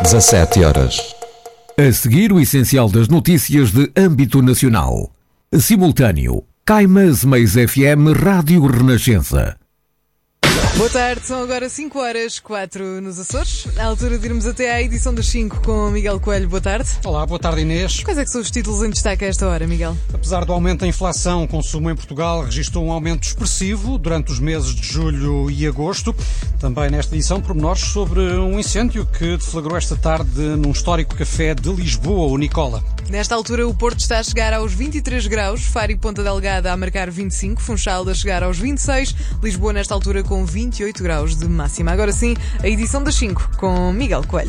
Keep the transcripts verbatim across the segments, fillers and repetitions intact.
dezassete horas. A seguir, o essencial das notícias de âmbito nacional. Simultâneo. Caimás Meis F M Rádio Renascença. Boa tarde, são agora cinco horas, quatro nos Açores. À altura de irmos até à edição das cinco com Miguel Coelho. Boa tarde. Olá, boa tarde, Inês. Quais é que são os títulos em destaque a esta hora, Miguel? Apesar do aumento da inflação, o consumo em Portugal registrou um aumento expressivo durante os meses de julho e agosto. Também nesta edição, pormenores sobre um incêndio que deflagrou esta tarde num histórico café de Lisboa, o Nicola. Nesta altura, o Porto está a chegar aos vinte e três graus, Faro e Ponta Delgada a marcar vinte e cinco, Funchal a chegar aos vinte e seis, Lisboa nesta altura com vinte e oito graus de máxima. Agora sim, a edição das cinco com Miguel Coelho.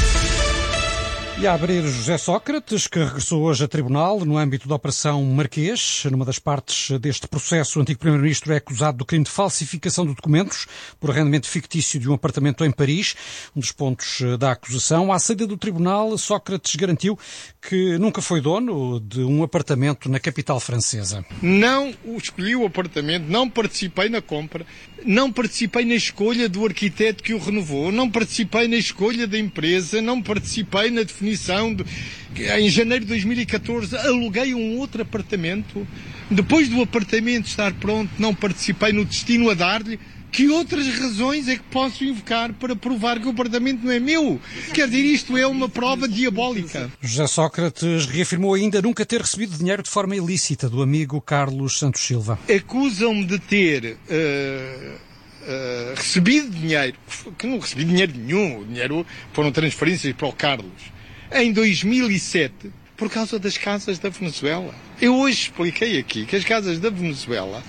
E a abrir José Sócrates, que regressou hoje a tribunal no âmbito da Operação Marquês. Numa das partes deste processo, o antigo Primeiro-Ministro é acusado do crime de falsificação de documentos por arrendamento fictício de um apartamento em Paris. Um dos pontos da acusação. À saída do tribunal, Sócrates garantiu que nunca foi dono de um apartamento na capital francesa. Não escolhi o apartamento, não participei na compra, não participei na escolha do arquiteto que o renovou, não participei na escolha da empresa, não participei na definição de... Em janeiro de dois mil e catorze aluguei um outro apartamento. Depois do apartamento estar pronto, não participei no destino a dar-lhe. Que outras razões é que posso invocar para provar que o apartamento não é meu? Quer dizer, isto é uma prova diabólica. José Sócrates reafirmou ainda nunca ter recebido dinheiro de forma ilícita do amigo Carlos Santos Silva. Acusam-me de ter uh, uh, recebido dinheiro, que não recebi dinheiro nenhum, o dinheiro foram transferências para o Carlos, em dois mil e sete, por causa das casas da Venezuela. Eu hoje expliquei aqui que as casas da Venezuela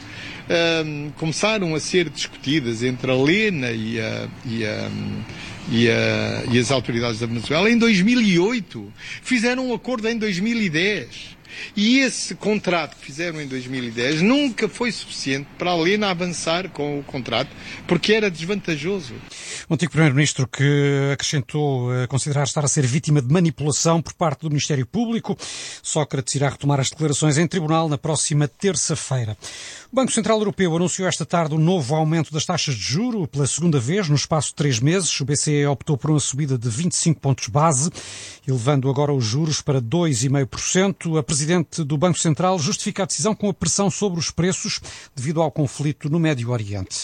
Um, começaram a ser discutidas entre a Lena e, a, e, a, e, a, e as autoridades da Venezuela em dois mil e oito. Fizeram um acordo em dois mil e dez. E esse contrato que fizeram em dois mil e dez nunca foi suficiente para a Lena avançar com o contrato, porque era desvantajoso. O antigo Primeiro-Ministro que acrescentou uh, considerar estar a ser vítima de manipulação por parte do Ministério Público. Sócrates irá retomar as declarações em tribunal na próxima terça-feira. O Banco Central Europeu anunciou esta tarde um novo aumento das taxas de juro pela segunda vez no espaço de três meses. O B C E optou por uma subida de vinte e cinco pontos base, elevando agora os juros para dois vírgula cinco por cento. A Presidente do Banco Central justifica a decisão com a pressão sobre os preços devido ao conflito no Médio Oriente.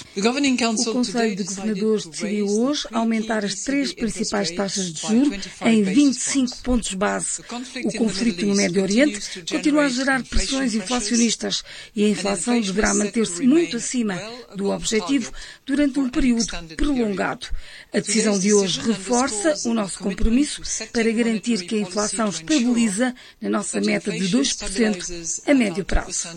O Conselho de Governadores decidiu hoje aumentar as três principais taxas de juros em vinte e cinco pontos base. O conflito no Médio Oriente continua a gerar pressões inflacionistas e a inflação deverá manter-se muito acima do objetivo durante um período prolongado. A decisão de hoje reforça o nosso compromisso para garantir que a inflação estabiliza na nossa meta de dois por cento a médio prazo.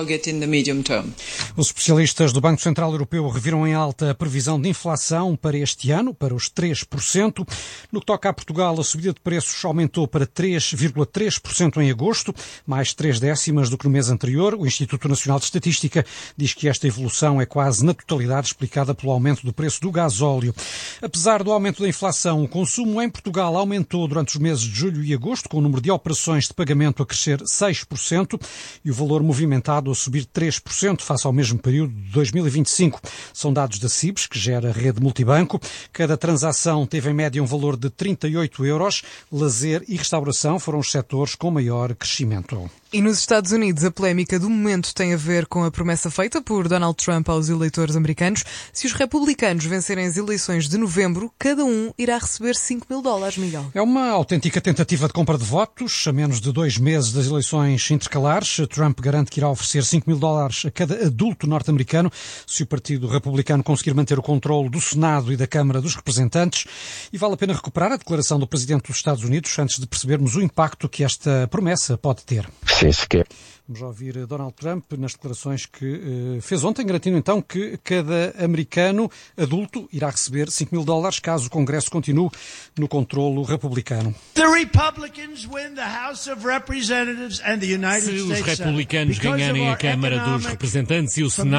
Os especialistas do Banco Central Europeu reviram em alta a previsão de inflação para este ano, para os três por cento. No que toca a Portugal, a subida de preços aumentou para três vírgula três por cento em agosto, mais três décimas do que no mês anterior. O Instituto Nacional de Estatística diz que esta evolução é quase na totalidade explicada pelo aumento do preço do gasóleo. Apesar do aumento da inflação, o consumo em Portugal aumentou durante os meses de julho e agosto, com o número de operações de pagamento a crescer seis por cento e o valor movimentado a subir três por cento face ao mesmo período de dois mil e vinte e cinco. São dados da Cibes, que gera a rede multibanco. Cada transação teve em média um valor de trinta e oito euros. Lazer e restauração foram os setores com maior crescimento. E nos Estados Unidos, a polémica do momento tem a ver com a promessa feita por Donald Trump aos eleitores americanos. Se os republicanos vencerem as eleições de novembro, cada um irá receber cinco mil dólares, Miguel. É uma autêntica tentativa de compra de votos. A menos de dois meses das eleições intercalares, Trump garante que irá oferecer cinco mil dólares a cada adulto norte-americano se o Partido Republicano conseguir manter o controle do Senado e da Câmara dos Representantes. E vale a pena recuperar a declaração do Presidente dos Estados Unidos antes de percebermos o impacto que esta promessa pode ter. Sim, se quer. Vamos ouvir Donald Trump nas declarações que uh, fez ontem, garantindo então que cada americano adulto irá receber cinco mil dólares caso o Congresso continue no controlo republicano. Se os republicanos ganharem a Câmara dos Representantes e o Senado,